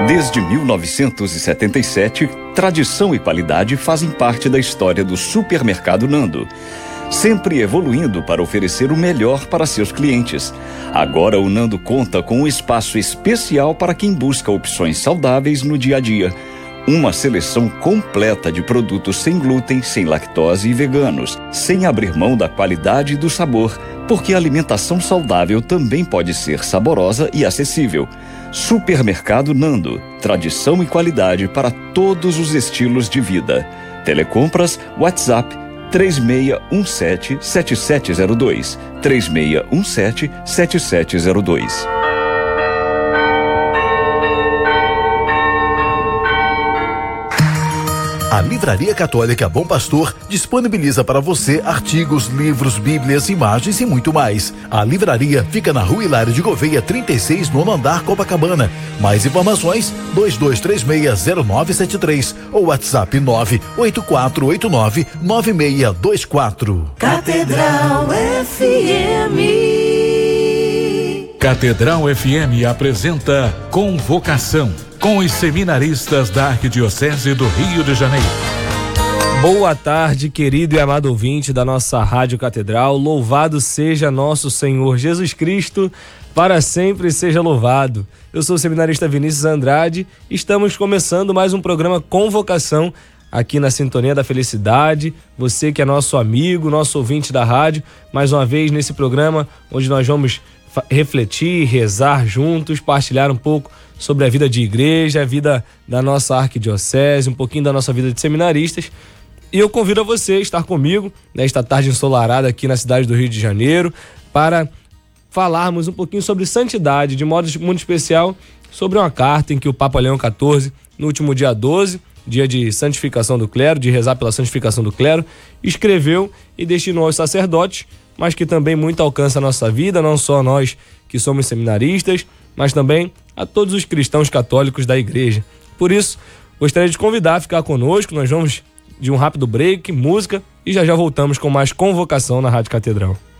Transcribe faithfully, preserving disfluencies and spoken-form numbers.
Desde mil novecentos e setenta e sete, tradição e qualidade fazem parte da história do Supermercado Nando, sempre evoluindo para oferecer o melhor para seus clientes. Agora o Nando conta com um espaço especial para quem busca opções saudáveis no dia a dia. Uma seleção completa de produtos sem glúten, sem lactose e veganos, sem abrir mão da qualidade e do sabor, porque a alimentação saudável também pode ser saborosa e acessível. Supermercado Nando, tradição e qualidade para todos os estilos de vida. Telecompras, WhatsApp três seis um sete, sete sete zero dois, três seis um sete, sete sete zero dois. A Livraria Católica Bom Pastor disponibiliza para você artigos, livros, bíblias, imagens e muito mais. A livraria fica na Rua Hilário de Gouveia, trinta e seis, nono andar, Copacabana. Mais informações, dois dois três seis zero nove sete três ou WhatsApp nove oito quatro oito nove nove seis dois quatro. Catedral F M. Catedral F M apresenta Convocação, com os seminaristas da Arquidiocese do Rio de Janeiro. Boa tarde, querido e amado ouvinte da nossa Rádio Catedral. Louvado seja nosso Senhor Jesus Cristo, para sempre seja louvado. Eu sou o seminarista Vinícius Andrade. Estamos começando mais um programa Convocação aqui na Sintonia da Felicidade. Você que é nosso amigo, nosso ouvinte da rádio, mais uma vez nesse programa onde nós vamos refletir, rezar juntos, partilhar um pouco sobre a vida de igreja, a vida da nossa arquidiocese, um pouquinho da nossa vida de seminaristas. E eu convido a você a estar comigo nesta tarde ensolarada aqui na cidade do Rio de Janeiro para falarmos um pouquinho sobre santidade, de modo muito especial sobre uma carta em que o Papa Leão quatorze, no último dia doze, dia de santificação do clero, de rezar pela santificação do clero, escreveu e destinou aos sacerdotes, mas que também muito alcança a nossa vida, não só nós que somos seminaristas, mas também a todos os cristãos católicos da igreja. Por isso, gostaria de convidar a ficar conosco. Nós vamos de um rápido break, música, e já já voltamos com mais Convocação na Rádio Catedral.